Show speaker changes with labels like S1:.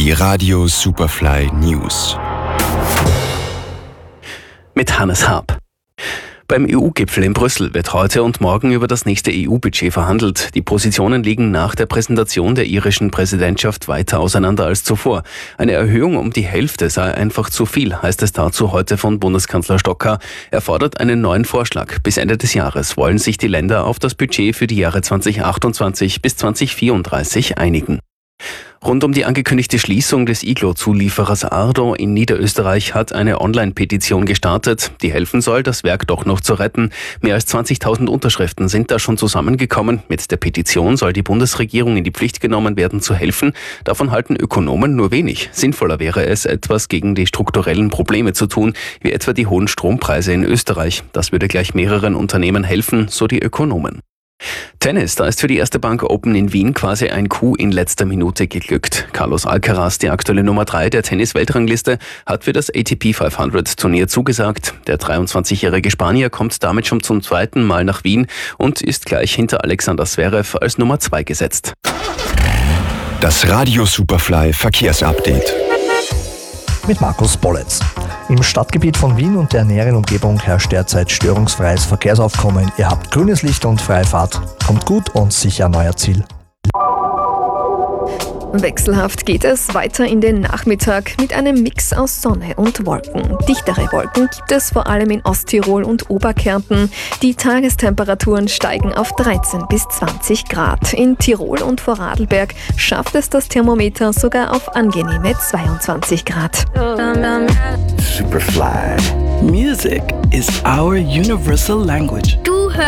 S1: Die Radio Superfly News.
S2: Mit Hannes Haab. Beim EU-Gipfel in Brüssel wird heute und morgen über das nächste EU-Budget verhandelt. Die Positionen liegen nach der Präsentation der irischen Präsidentschaft weiter auseinander als zuvor. Eine Erhöhung um die Hälfte sei einfach zu viel, heißt es dazu heute von Bundeskanzler Stocker. Er fordert einen neuen Vorschlag. Bis Ende des Jahres wollen sich die Länder auf das Budget für die Jahre 2028 bis 2034 einigen. Rund um die angekündigte Schließung des Iglo-Zulieferers Ardo in Niederösterreich hat eine Online-Petition gestartet, die helfen soll, das Werk doch noch zu retten. Mehr als 20.000 Unterschriften sind da schon zusammengekommen. Mit der Petition soll die Bundesregierung in die Pflicht genommen werden, zu helfen. Davon halten Ökonomen nur wenig. Sinnvoller wäre es, etwas gegen die strukturellen Probleme zu tun, wie etwa die hohen Strompreise in Österreich. Das würde gleich mehreren Unternehmen helfen, so die Ökonomen. Tennis, da ist für die erste Bank Open in Wien quasi ein Coup in letzter Minute geglückt. Carlos Alcaraz, die aktuelle Nummer 3 der Tennis-Weltrangliste, hat für das ATP 500 Turnier zugesagt. Der 23-jährige Spanier kommt damit schon zum zweiten Mal nach Wien und ist gleich hinter Alexander Zverev als Nummer 2 gesetzt.
S1: Das Radio Superfly Verkehrsupdate.
S3: Mit Markus Bolletz. Im Stadtgebiet von Wien und der näheren Umgebung herrscht derzeit störungsfreies Verkehrsaufkommen. Ihr habt grünes Licht und freie Fahrt. Kommt gut und sicher an euer Ziel.
S4: Wechselhaft geht es weiter in den Nachmittag mit einem Mix aus Sonne und Wolken. Dichtere Wolken gibt es vor allem in Osttirol und Oberkärnten. Die Tagestemperaturen steigen auf 13 bis 20 Grad. In Tirol und Vorarlberg schafft es das Thermometer sogar auf angenehme 22 Grad.
S5: Superfly. Music is our universal language.